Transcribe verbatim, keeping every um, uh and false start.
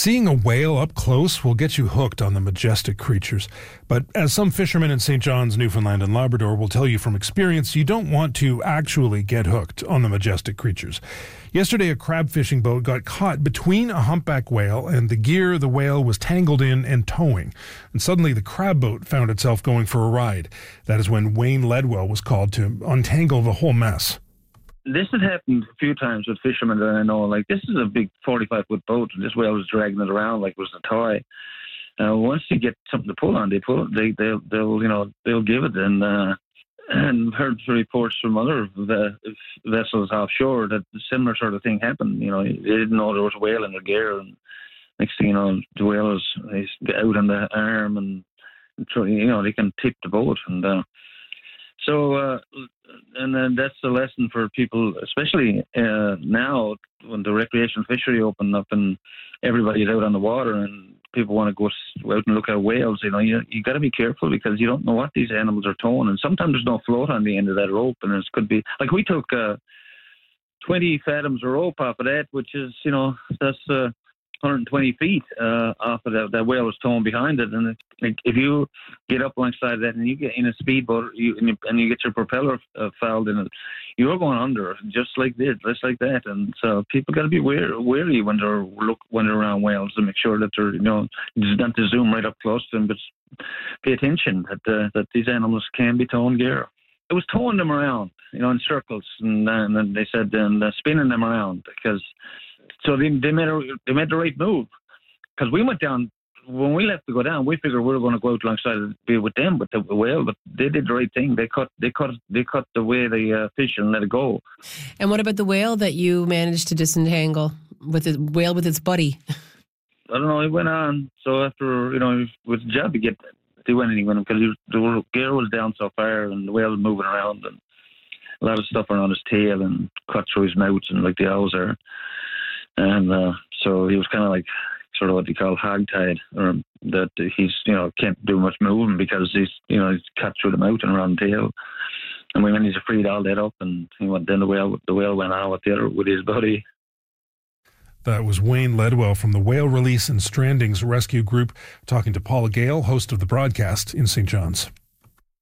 Seeing a whale up close will get you hooked on the majestic creatures. But as some fishermen in Saint John's, Newfoundland and Labrador will tell you from experience, you don't want to actually get hooked on the majestic creatures. Yesterday, a crab fishing boat got caught between a humpback whale and the gear the whale was tangled in and towing. And suddenly the crab boat found itself going for a ride. That is when Wayne Ledwell was called to untangle the whole mess. This has happened a few times with fishermen that I know. Like, this is a big forty-five foot boat, and this whale was dragging it around like it was a toy. Uh, once you get something to pull on, they pull. They they'll, they'll you know they'll give it. And uh, and heard reports from other ve- vessels offshore that a similar sort of thing happened. You know, they didn't know there was a whale in their gear, and next thing you know, the whale is they out on the arm, and you know they can tip the boat. And uh, so. Uh, And then that's the lesson for people, especially uh, now when the recreational fishery opened up and everybody's out on the water and people want to go out and look at whales. You know, you you got to be careful because you don't know what these animals are towing, and sometimes there's no float on the end of that rope, and it could be like we took uh, twenty fathoms of rope off of that, which is you know that's uh, one hundred twenty feet uh, off of that. That whale was towing behind it, and it, like, if you get up alongside that and you get in a speedboat, you and, you and you get your propeller uh, fouled in it, you're going under just like this, just like that. And so people got to be wary, wary when they're look when they're around whales to make sure that they're you know not to zoom right up close to them, but pay attention that uh, that these animals can be towing gear. It was towing them around, you know, in circles, and, and then they said and uh, spinning them around because. So they, they made a, they made the right move because we went down when we left to go down. We figured we were going to go out alongside and be with them with the whale, but they did the right thing. They cut they cut they cut the way they uh, fish and let it go. And what about the whale that you managed to disentangle with the whale with its buddy? I don't know. It went on. So after you know, it was a job to get do anything with him because the gear was down so far and the whale was moving around and a lot of stuff around his tail and cut through his mouth and like the owls are. And uh, so he was kind of like sort of what they call hog-tied, or that he's, you know, can't do much moving because he's, you know, he's cut through the mouth and around the tail. And we managed to free all that up, and he went, then the whale, the whale went on with the other, with his buddy. That was Wayne Ledwell from the Whale Release and Strandings Rescue Group talking to Paula Gale, host of the broadcast in Saint John's.